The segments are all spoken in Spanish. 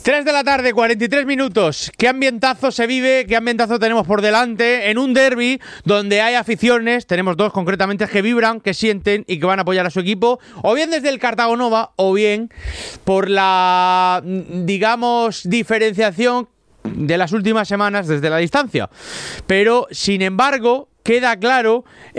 3 de la tarde, 43 minutos. ¿Qué ambientazo se vive? ¿Qué ambientazo tenemos por delante? En un derbi donde hay aficiones, tenemos dos concretamente, que vibran, que sienten y que van a apoyar a su equipo, o bien desde el Cartagonova, o bien por la, digamos, diferenciación de las últimas semanas desde la distancia. Pero, sin embargo, queda claro,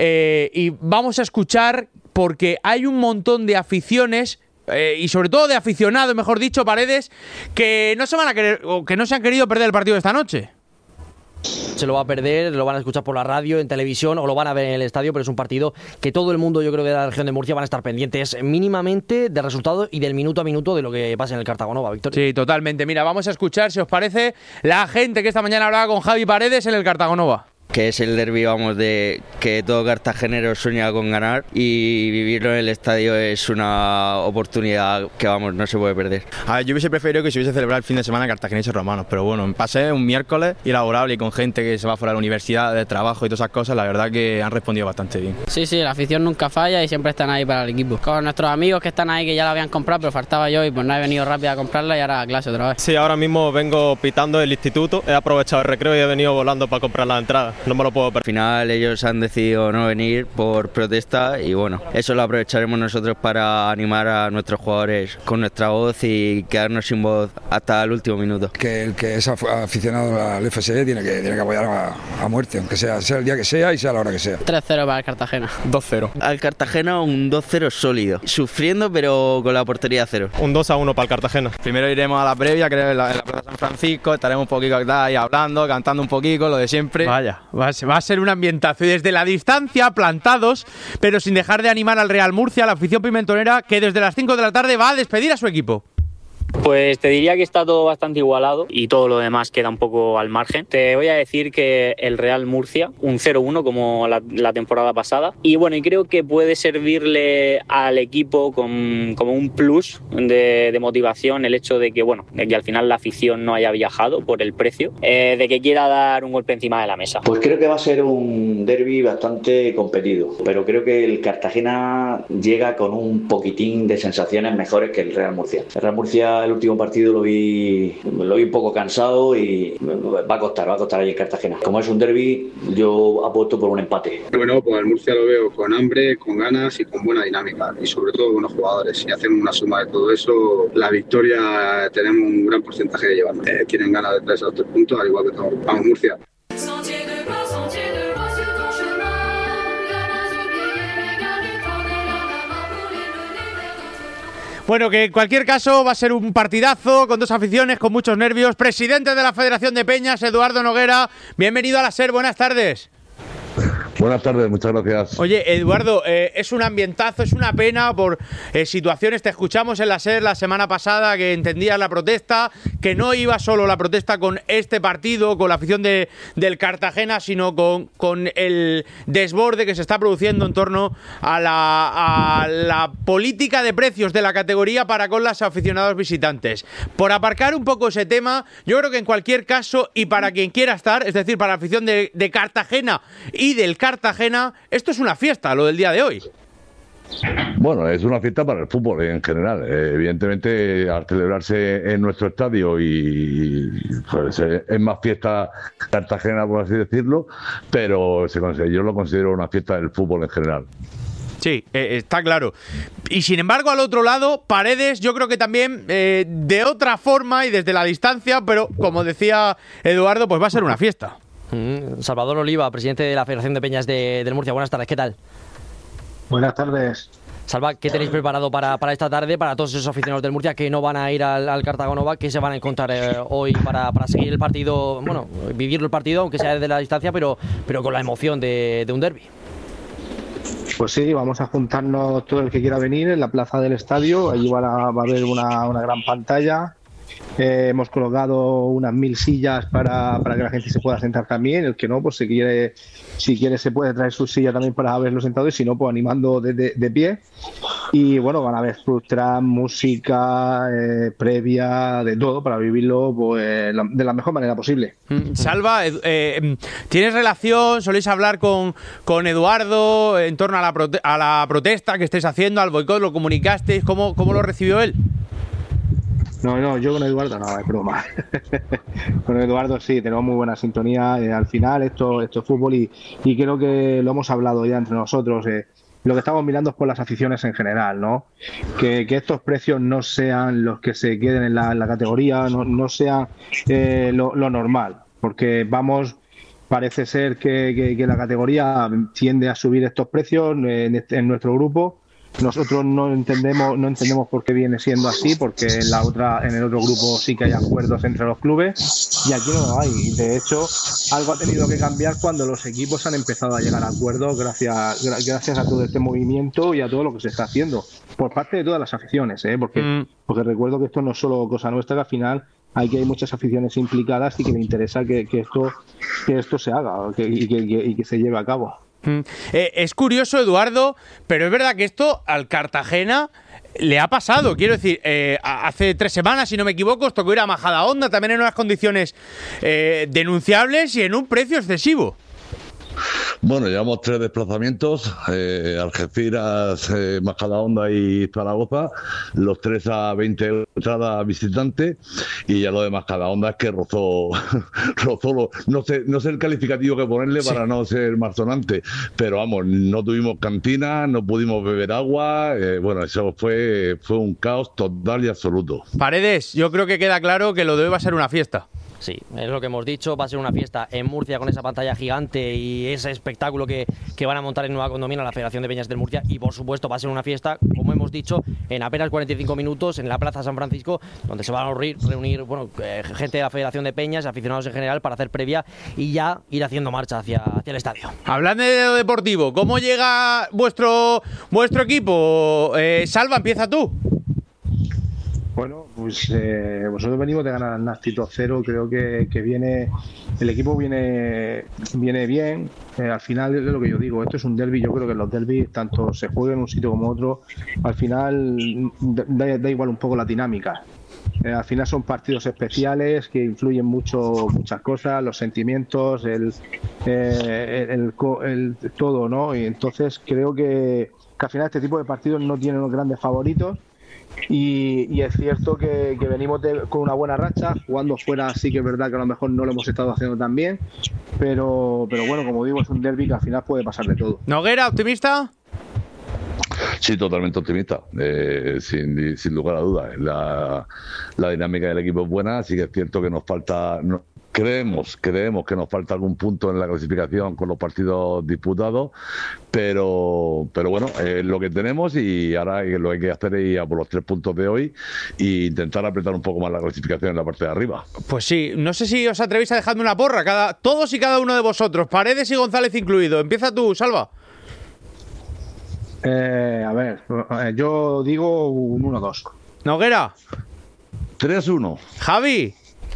y vamos a escuchar, porque hay un montón de aficiones, y sobre todo de aficionados, mejor dicho, Paredes, que no se van a querer, o que no se han querido perder el partido de esta noche. Se lo va a perder, lo van a escuchar por la radio, en televisión o lo van a ver en el estadio, pero es un partido que todo el mundo, yo creo que de la región de Murcia, van a estar pendientes mínimamente del resultado y del minuto a minuto de lo que pasa en el Cartagonova, Víctor. Sí, totalmente. Mira, vamos a escuchar, si os parece, la gente que esta mañana hablaba con Javi Paredes en el Cartagonova. Que es el derbi, vamos, de que todo cartagenero sueña con ganar, y vivirlo en el estadio es una oportunidad que, vamos, no se puede perder. A ver, yo hubiese preferido que se hubiese celebrado el fin de semana cartageneses romanos, pero bueno, pasé un miércoles y laborable y con gente que se va fuera de la universidad, de trabajo y todas esas cosas, la verdad que han respondido bastante bien. Sí, la afición nunca falla y siempre están ahí para el equipo. Con nuestros amigos que están ahí, que ya la habían comprado, pero faltaba yo y pues no he venido rápido a comprarla y ahora a clase otra vez. Sí, ahora mismo vengo pitando el instituto, he aprovechado el recreo y he venido volando para comprar la entrada, no me lo puedo perder. Al final ellos han decidido no venir por protesta y bueno, eso lo aprovecharemos nosotros para animar a nuestros jugadores con nuestra voz y quedarnos sin voz hasta el último minuto. Que el que es aficionado al FSE tiene que apoyar a muerte, aunque sea el día que sea y sea la hora que sea. 3-0 para el Cartagena. 2-0. Al Cartagena un 2-0 sólido, sufriendo pero con la portería a cero. Un 2-1 para el Cartagena. Primero iremos a la previa, creo, en la Plaza San Francisco, estaremos un poquito ahí hablando, cantando un poquito, lo de siempre. Vaya, va a ser un ambientazo. Y desde la distancia, plantados, pero sin dejar de animar al Real Murcia, la afición pimentonera, que desde las 5 de la tarde va a despedir a su equipo. Pues te diría que está todo bastante igualado y todo lo demás queda un poco al margen. Te voy a decir que el Real Murcia, un 0-1 como la temporada pasada. Y bueno, y creo que puede servirle al equipo como un plus de motivación el hecho de que, bueno, de que al final la afición no haya viajado por el precio, de que quiera dar un golpe encima de la mesa. Pues creo que va a ser un derbi bastante competido, pero creo que el Cartagena llega con un poquitín de sensaciones mejores que el Real Murcia. El Real Murcia, el último partido lo vi un poco cansado y va a costar ahí en Cartagena. Como es un derbi, yo apuesto por un empate. Bueno, pues el Murcia lo veo con hambre, con ganas y con buena dinámica y sobre todo buenos jugadores. Si hacemos una suma de todo eso, la victoria tenemos un gran porcentaje de llevarnos. Tienen ganas de traerse a los 3 puntos, al igual que todos. Vamos, Murcia. Bueno, que en cualquier caso va a ser un partidazo con dos aficiones, con muchos nervios. Presidente de la Federación de Peñas, Eduardo Noguera, bienvenido a la SER, buenas tardes. Buenas tardes, muchas gracias. Oye, Eduardo, es un ambientazo, es una pena por situaciones. Te escuchamos en la SER la semana pasada que entendías la protesta, que no iba solo la protesta con este partido, con la afición del Cartagena, sino con el desborde que se está produciendo en torno a la política de precios de la categoría para con los aficionados visitantes. Por aparcar un poco ese tema, yo creo que en cualquier caso, y para quien quiera estar, es decir, para la afición de Cartagena y del Cartagena, esto es una fiesta, lo del día de hoy. Bueno, es una fiesta para el fútbol en general. Evidentemente, al celebrarse en nuestro estadio y pues, es más fiesta Cartagena, por así decirlo, pero yo lo considero una fiesta del fútbol en general. Sí, está claro. Y sin embargo, al otro lado, Paredes, yo creo que también de otra forma y desde la distancia, pero como decía Eduardo, pues va a ser una fiesta. Salvador Oliva, presidente de la Federación de Peñas del Murcia. Buenas tardes, ¿qué tal? Buenas tardes. Salva, ¿qué tenéis preparado para esta tarde, para todos esos aficionados del Murcia que no van a ir al Cartagonova? ¿Qué se van a encontrar hoy para seguir el partido, bueno, vivir el partido, aunque sea desde la distancia, pero con la emoción de un derbi? Pues sí, vamos a juntarnos todo el que quiera venir en la plaza del estadio. Allí va a haber una gran pantalla. Hemos colocado unas 1000 sillas para que la gente se pueda sentar también. El que no, pues si quiere se puede traer su silla también para haberlo sentado, y si no, pues animando de pie. Y bueno, van a haber food truck, música, previa, de todo para vivirlo pues, de la mejor manera posible. Salva, ¿tienes relación, soléis hablar con Eduardo en torno a la protesta que estáis haciendo, al boicot? ¿Lo comunicasteis? ¿Cómo lo recibió él? No, yo con Eduardo no, es broma. Con Eduardo sí, tenemos muy buena sintonía. Al final esto es fútbol y creo que lo hemos hablado ya entre nosotros. Lo que estamos mirando es por las aficiones en general, ¿no? Que estos precios no sean los que se queden en la categoría, no sean lo normal, porque parece ser que la categoría tiende a subir estos precios en nuestro grupo. Nosotros no entendemos por qué viene siendo así, porque en el otro grupo sí que hay acuerdos entre los clubes y aquí no lo hay. De hecho, algo ha tenido que cambiar cuando los equipos han empezado a llegar a acuerdos gracias a todo este movimiento y a todo lo que se está haciendo por parte de todas las aficiones, porque recuerdo que esto no es solo cosa nuestra, que al final hay muchas aficiones implicadas y que le interesa que esto se haga y que se lleve a cabo. Es curioso, Eduardo, pero es verdad que esto al Cartagena le ha pasado. Quiero decir, hace 3 semanas, si no me equivoco, os tocó ir a Majadahonda también en unas condiciones denunciables y en un precio excesivo. Bueno, llevamos 3 desplazamientos, Algeciras, Majadahonda y Zaragoza, los 3 a 20 euros entrada visitante, y ya lo de Majadahonda es que rozó no sé el calificativo que ponerle para no ser más sonante, pero vamos, no tuvimos cantina, no pudimos beber agua, bueno, eso fue un caos total y absoluto. Paredes, yo creo que queda claro que lo de hoy va a ser una fiesta. Sí, es lo que hemos dicho, va a ser una fiesta en Murcia con esa pantalla gigante y ese espectáculo que van a montar en Nueva Condomina la Federación de Peñas del Murcia, y por supuesto va a ser una fiesta, como hemos dicho, en apenas 45 minutos en la Plaza San Francisco, donde se van a reunir gente de la Federación de Peñas, aficionados en general, para hacer previa y ya ir haciendo marcha hacia el estadio. Hablando de lo deportivo, ¿cómo llega vuestro equipo? Salva, empieza tú. Bueno, pues vosotros venimos de ganar al Nasty 2-0, creo que el equipo viene bien. Al final es lo que yo digo, esto es un derbi, yo creo que los derbis, tanto se jueguen en un sitio como otro, al final da igual un poco la dinámica. Al final son partidos especiales que influyen muchas cosas, los sentimientos, el todo, ¿no? Y entonces creo que al final este tipo de partidos no tienen los grandes favoritos. Y es cierto que venimos con una buena racha, jugando fuera sí que es verdad que a lo mejor no lo hemos estado haciendo tan bien, pero bueno, como digo, es un derbi que al final puede pasar de todo. Noguera, ¿optimista? Sí, totalmente optimista, sin lugar a dudas. La dinámica del equipo es buena, sí que es cierto que nos falta... Creemos que nos falta algún punto en la clasificación con los partidos disputados, pero bueno, es lo que tenemos y ahora lo que hay que hacer es ir a por los 3 puntos de hoy e intentar apretar un poco más la clasificación en la parte de arriba. Pues sí, no sé si os atrevéis a dejarme una porra, todos y cada uno de vosotros, Paredes y González incluido. Empieza tú, Salva. A ver, yo digo un 1-2. Noguera. 3-1. Javi.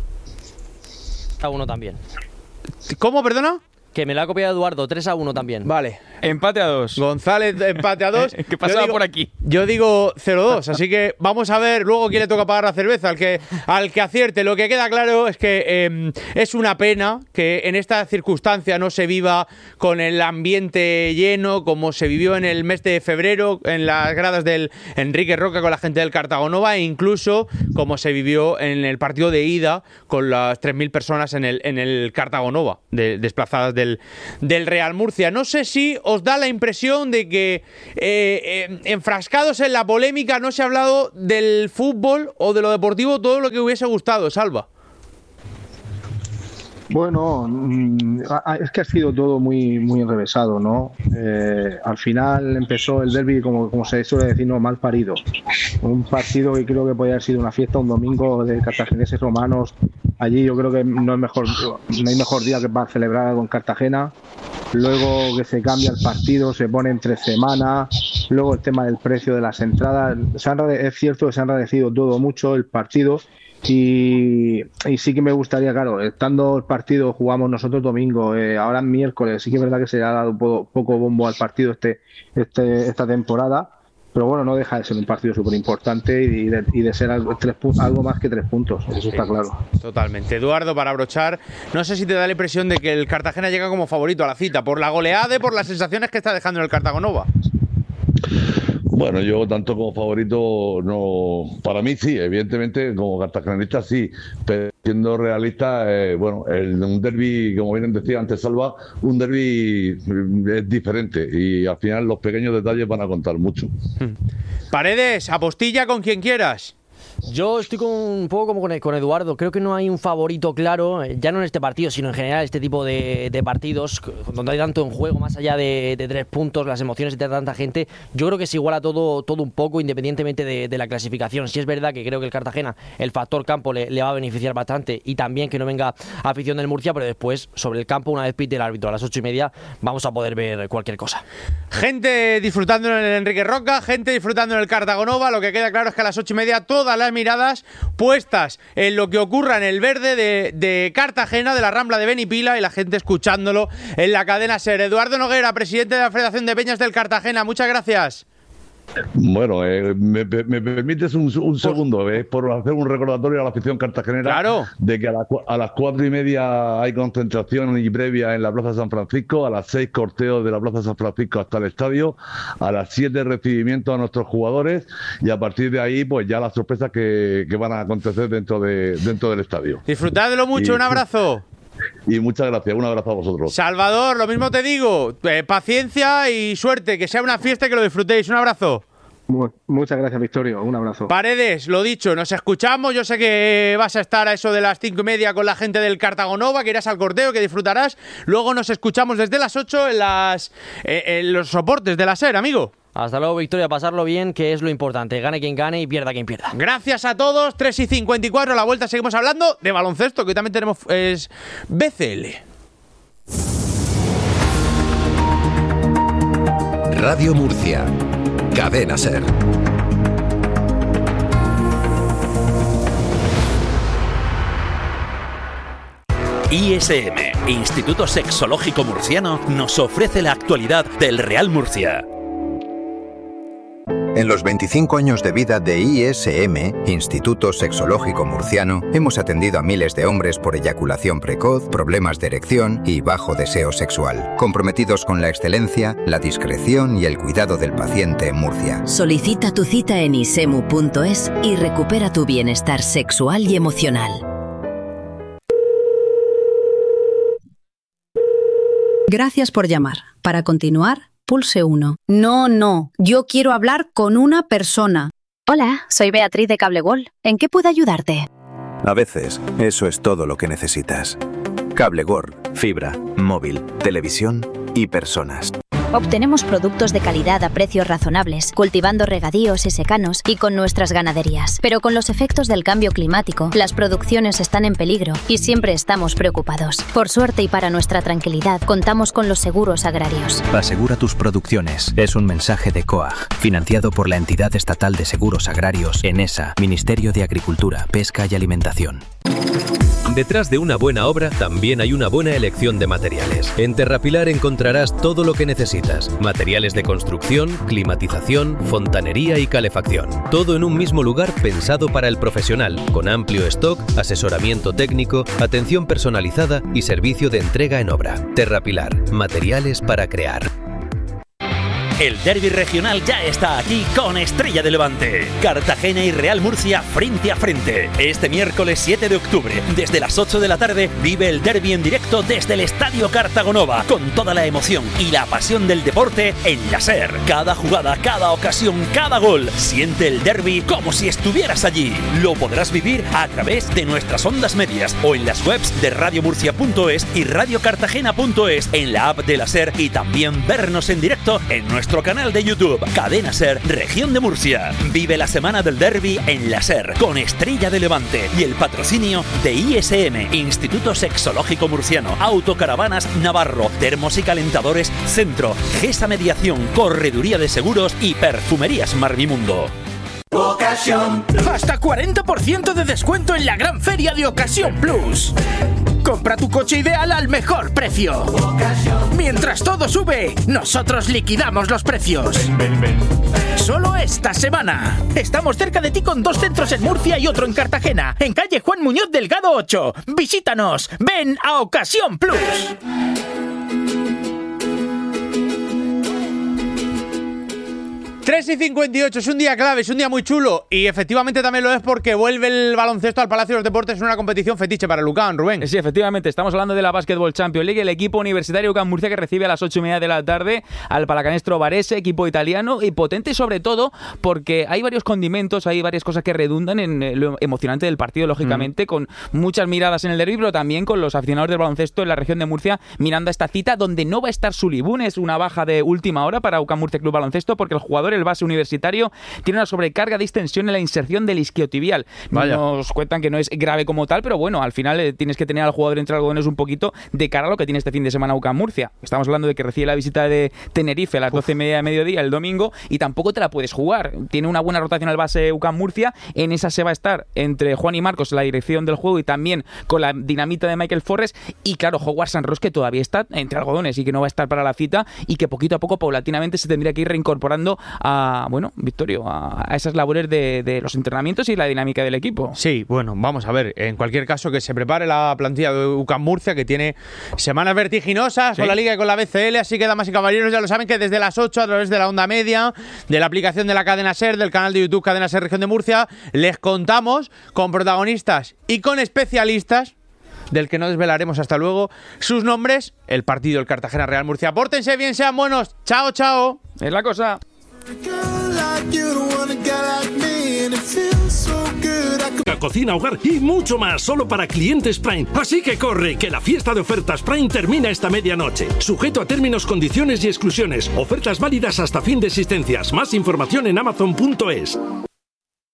A 1 también. ¿Cómo, perdona? Que me la ha copiado Eduardo, 3-1 también. Vale. Empate a 2. González, empate a 2. ¿Qué pasaba por aquí? Yo digo 0-2, así que vamos a ver luego quién le toca pagar la cerveza, al que acierte. Lo que queda claro es que es una pena que en esta circunstancia no se viva con el ambiente lleno como se vivió en el mes de febrero en las gradas del Enrique Roca con la gente del Cartagonova, e incluso como se vivió en el partido de ida con las 3.000 personas en el Cartagonova desplazadas del Real Murcia. No sé si os da la impresión de que enfrascados en la polémica no se ha hablado del fútbol o de lo deportivo todo lo que hubiese gustado, Salva. Bueno, es que ha sido todo muy enrevesado, ¿no? Al final empezó el derbi, como se suele decir, no, mal parido. Un partido que creo que podía haber sido una fiesta, un domingo de cartagineses romanos. Allí yo creo que no hay mejor día que para celebrar algo en Cartagena. Luego que se cambia el partido, se pone entre semanas. Luego el tema del precio de las entradas. Es cierto que se ha enrarecido todo mucho el partido. Y sí que me gustaría, claro, estando el partido, jugamos nosotros domingo, ahora miércoles, sí que es verdad que se ha dado poco bombo al partido esta temporada, pero bueno, no deja de ser un partido súper importante y de ser algo más que 3 puntos, eso está claro. Totalmente. Eduardo, para abrochar, no sé si te da la impresión de que el Cartagena llega como favorito a la cita, por la goleada y por las sensaciones que está dejando en el Cartagonova. Bueno, yo tanto como favorito no, para mí sí, evidentemente como cartagenista sí, pero siendo realista, bueno, un derbi, como bien decía antes Salva, un derbi es diferente y al final los pequeños detalles van a contar mucho. Paredes, apostilla con quien quieras. Yo estoy un poco como con Eduardo. Creo que no hay un favorito claro, ya no en este partido, sino en general este tipo de partidos donde hay tanto en juego, más allá de 3 puntos, las emociones de tanta gente. Yo creo que se iguala todo un poco, independientemente de la clasificación. Sí es verdad que creo que el Cartagena, el factor campo le va a beneficiar bastante, y también que no venga afición del Murcia, pero después, sobre el campo, una vez pite el árbitro a las 8:30, vamos a poder ver cualquier cosa. Gente disfrutando en el Enrique Roca, gente disfrutando en el Cartagonova. Lo que queda claro es que a las 8:30 todas las miradas puestas en lo que ocurra en el verde de Cartagena, de la Rambla de Benipila, y la gente escuchándolo en la cadena SER. Eduardo Noguera, presidente de la Federación de Peñas del Cartagena, muchas gracias. Bueno, me permites un segundo, por hacer un recordatorio a la afición cartagenera. Claro. De que a las 4:30 hay concentración y previa en la Plaza San Francisco, a las 6 corteos de la Plaza San Francisco hasta el estadio, a las 7 recibimiento a nuestros jugadores, y a partir de ahí pues ya las sorpresas que van a acontecer dentro del estadio. Disfrutadlo mucho, un abrazo. Y muchas gracias, un abrazo a vosotros. Salvador, lo mismo te digo, paciencia y suerte, que sea una fiesta y que lo disfrutéis. Un abrazo. Muchas gracias, Victorio, un abrazo. Paredes, lo dicho, nos escuchamos. Yo sé que vas a estar a eso de las 5:30 con la gente del Cartagonova, que irás al corteo, que disfrutarás. Luego nos escuchamos desde las 8 en los soportes de la SER, amigo. Hasta luego, Victoria, pasarlo bien, que es lo importante. Gane quien gane y pierda quien pierda. Gracias a todos. 3:54, a la vuelta seguimos hablando de baloncesto, que hoy también tenemos BCL. Radio Murcia, Cadena SER. ISM, Instituto Sexológico Murciano, nos ofrece la actualidad del Real Murcia. En los 25 años de vida de ISM, Instituto Sexológico Murciano, hemos atendido a miles de hombres por eyaculación precoz, problemas de erección y bajo deseo sexual, comprometidos con la excelencia, la discreción y el cuidado del paciente en Murcia. Solicita tu cita en isemu.es y recupera tu bienestar sexual y emocional. Gracias por llamar. Para continuar, pulse 1. No, yo quiero hablar con una persona. Hola, soy Beatriz de Cable World. ¿En qué puedo ayudarte? A veces, eso es todo lo que necesitas. Cable World, fibra, móvil, televisión y personas. Obtenemos productos de calidad a precios razonables, cultivando regadíos y secanos y con nuestras ganaderías. Pero con los efectos del cambio climático, las producciones están en peligro y siempre estamos preocupados. Por suerte y para nuestra tranquilidad, contamos con los seguros agrarios. Asegura tus producciones. Es un mensaje de COAG, financiado por la Entidad Estatal de Seguros Agrarios, ENESA, Ministerio de Agricultura, Pesca y Alimentación. Detrás de una buena obra también hay una buena elección de materiales. En Terrapilar encontrarás todo lo que necesitas. Materiales de construcción, climatización, fontanería y calefacción. Todo en un mismo lugar pensado para el profesional, con amplio stock, asesoramiento técnico, atención personalizada y servicio de entrega en obra. Terrapilar, materiales para crear. El derbi regional ya está aquí con Estrella de Levante. Cartagena y Real Murcia frente a frente. Este miércoles 7 de octubre, desde las 8 de la tarde, vive el derbi en directo desde el Estadio Cartagonova, con toda la emoción y la pasión del deporte en la SER. Cada jugada, cada ocasión, cada gol. Siente el derbi como si estuvieras allí. Lo podrás vivir a través de nuestras ondas medias o en las webs de radiomurcia.es y radiocartagena.es, en la app de la SER, y también vernos en directo en nuestro canal de YouTube, Cadena SER, Región de Murcia. Vive la semana del derbi en la SER, con Estrella de Levante y el patrocinio de ISM, Instituto Sexológico Murciano, Autocaravanas Navarro, Termos y Calentadores Centro, GESA Mediación, Correduría de Seguros y Perfumerías Marmimundo. Ocasión. Hasta 40% de descuento en la gran feria de Ocasión Plus. Compra tu coche ideal al mejor precio. Mientras todo sube, nosotros liquidamos los precios. Solo esta semana. Estamos cerca de ti con 2 centros en Murcia y otro en Cartagena, en calle Juan Muñoz Delgado 8. Visítanos. Ven a Ocasión Plus. 3:58, es un día clave, es un día muy chulo y efectivamente también lo es porque vuelve el baloncesto al Palacio de los Deportes en una competición fetiche para el UCAM, Rubén. Sí, efectivamente, estamos hablando de la Basketball Champions League, el equipo universitario UCAM Murcia que recibe a las 8:30 de la tarde al Palacanestro Varese, equipo italiano y potente sobre todo porque hay varios condimentos, hay varias cosas que redundan en lo emocionante del partido, lógicamente, con muchas miradas en el derbi, pero también con los aficionados del baloncesto en la región de Murcia mirando a esta cita donde no va a estar Sulibún, es una baja de última hora para UCAM Murcia Club Baloncesto porque el jugador, el base universitario, tiene una sobrecarga de distensión en la inserción del isquiotibial. Vaya. Nos cuentan que no es grave como tal, pero bueno, al final tienes que tener al jugador entre algodones un poquito de cara a lo que tiene este fin de semana UCAM Murcia. Estamos hablando de que recibe la visita de Tenerife a las 12:30 de mediodía el domingo y tampoco te la puedes jugar. Tiene una buena rotación al base UCAM Murcia, en esa se va a estar entre Juan y Marcos en la dirección del juego y también con la dinamita de Michael Forres y claro, Howard Sanros que todavía está entre algodones y que no va a estar para la cita y que poquito a poco, paulatinamente, se tendría que ir reincorporando a, bueno, Victorio, a esas labores de los entrenamientos y la dinámica del equipo. Sí, bueno, vamos a ver, en cualquier caso que se prepare la plantilla de UCAM Murcia que tiene semanas vertiginosas con la Liga y con la BCL, así que damas y caballeros ya lo saben que desde las 8 a través de la onda media, de la aplicación de la Cadena SER, del canal de YouTube Cadena SER Región de Murcia, les contamos con protagonistas y con especialistas del que no desvelaremos hasta luego sus nombres, el partido del Cartagena Real Murcia. Pórtense bien, sean buenos. Chao, chao. Es la cosa. La cocina, hogar y mucho más solo para clientes Prime. Así que corre, que la fiesta de ofertas Prime termina esta medianoche. Sujeto a términos, condiciones y exclusiones. Ofertas válidas hasta fin de existencias. Más información en Amazon.es.